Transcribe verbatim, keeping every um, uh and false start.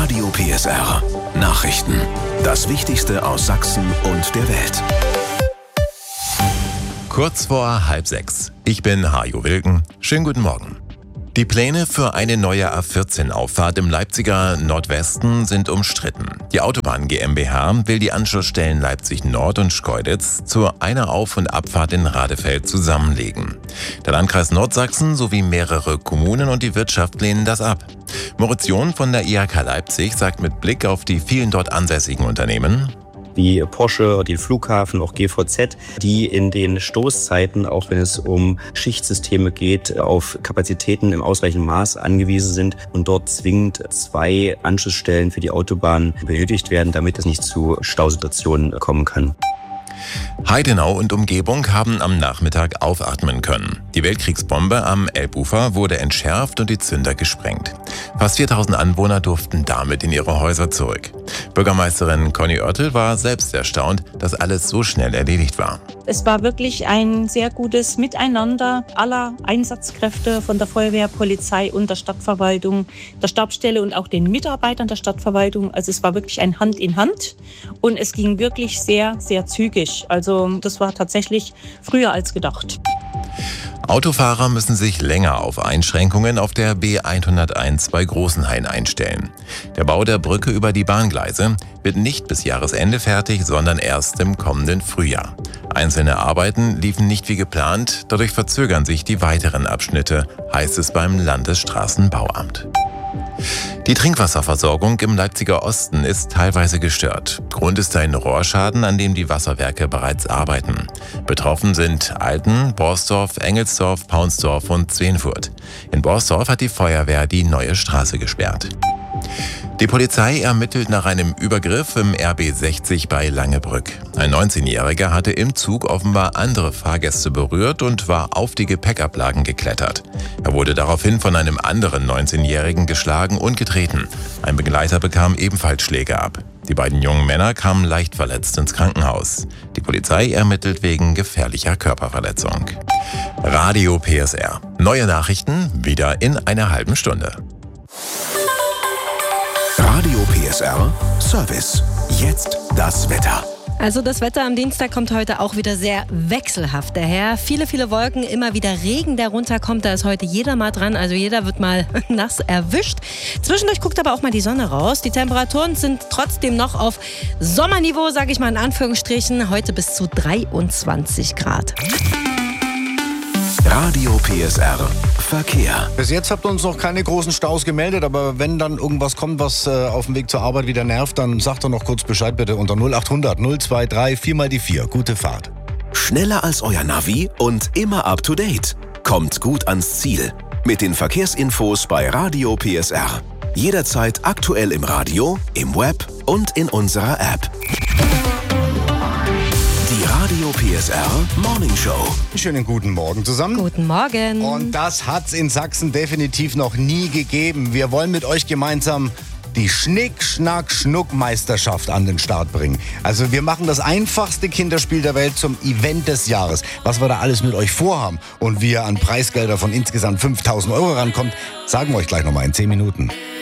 Radio P S R. Nachrichten. Das Wichtigste aus Sachsen und der Welt. Kurz vor halb sechs. Ich bin Hajo Wilken. Schönen guten Morgen. Die Pläne für eine neue A vierzehn Auffahrt im Leipziger Nordwesten sind umstritten. Die Autobahn GmbH will die Anschlussstellen Leipzig Nord und Schkeuditz zu einer Auf- und Abfahrt in Radefeld zusammenlegen. Der Landkreis Nordsachsen sowie mehrere Kommunen und die Wirtschaft lehnen das ab. Moritz John von der I H K Leipzig sagt mit Blick auf die vielen dort ansässigen Unternehmen: wie Porsche, den Flughafen, auch G V Z, die in den Stoßzeiten, auch wenn es um Schichtsysteme geht, auf Kapazitäten im ausreichenden Maß angewiesen sind und dort zwingend zwei Anschlussstellen für die Autobahn benötigt werden, damit es nicht zu Stausituationen kommen kann. Heidenau und Umgebung haben am Nachmittag aufatmen können. Die Weltkriegsbombe am Elbufer wurde entschärft und die Zünder gesprengt. Fast viertausend Anwohner durften damit in ihre Häuser zurück. Bürgermeisterin Conny Oertel war selbst erstaunt, dass alles so schnell erledigt war. Es war wirklich ein sehr gutes Miteinander aller Einsatzkräfte von der Feuerwehr, Polizei und der Stadtverwaltung, der Stabsstelle und auch den Mitarbeitern der Stadtverwaltung. Also es war wirklich ein Hand in Hand und es ging wirklich sehr, sehr zügig. Also das war tatsächlich früher als gedacht. Autofahrer müssen sich länger auf Einschränkungen auf der B hunderteins bei Großenhain einstellen. Der Bau der Brücke über die Bahngleise wird nicht bis Jahresende fertig, sondern erst im kommenden Frühjahr. Einzelne Arbeiten liefen nicht wie geplant, dadurch verzögern sich die weiteren Abschnitte, heißt es beim Landesstraßenbauamt. Die Trinkwasserversorgung im Leipziger Osten ist teilweise gestört. Grund ist ein Rohrschaden, an dem die Wasserwerke bereits arbeiten. Betroffen sind Alten, Borsdorf, Engelsdorf, Paunsdorf und Zwenfurt. In Borsdorf hat die Feuerwehr die neue Straße gesperrt. Die Polizei ermittelt nach einem Übergriff im R B sechzig bei Langebrück. Ein neunzehnjähriger hatte im Zug offenbar andere Fahrgäste berührt und war auf die Gepäckablagen geklettert. Er wurde daraufhin von einem anderen neunzehnjährigen geschlagen und getreten. Ein Begleiter bekam ebenfalls Schläge ab. Die beiden jungen Männer kamen leicht verletzt ins Krankenhaus. Die Polizei ermittelt wegen gefährlicher Körperverletzung. Radio P S R. Neue Nachrichten wieder in einer halben Stunde. Radio P S R Service. Jetzt das Wetter. Also das Wetter am Dienstag kommt heute auch wieder sehr wechselhaft daher. Viele, viele Wolken, immer wieder Regen, der runterkommt. Da ist heute jeder mal dran, also jeder wird mal nass erwischt. Zwischendurch guckt aber auch mal die Sonne raus. Die Temperaturen sind trotzdem noch auf Sommerniveau, sage ich mal in Anführungsstrichen. Heute bis zu dreiundzwanzig Grad. Radio P S R Verkehr. Bis jetzt habt ihr uns noch keine großen Staus gemeldet, aber wenn dann irgendwas kommt, was äh, auf dem Weg zur Arbeit wieder nervt, dann sagt doch noch kurz Bescheid bitte unter null acht hundert null zwei drei vier mal die vier. Gute Fahrt. Schneller als euer Navi und immer up to date. Kommt gut ans Ziel. Mit den Verkehrsinfos bei Radio P S R. Jederzeit aktuell im Radio, im Web und in unserer App. Die Radio P S R Morning Show. Schönen guten Morgen zusammen. Guten Morgen. Und das hat's in Sachsen definitiv noch nie gegeben. Wir wollen mit euch gemeinsam die Schnick-Schnack-Schnuck-Meisterschaft an den Start bringen. Also wir machen das einfachste Kinderspiel der Welt zum Event des Jahres. Was wir da alles mit euch vorhaben und wie ihr an Preisgelder von insgesamt fünftausend Euro rankommt, sagen wir euch gleich nochmal in zehn Minuten.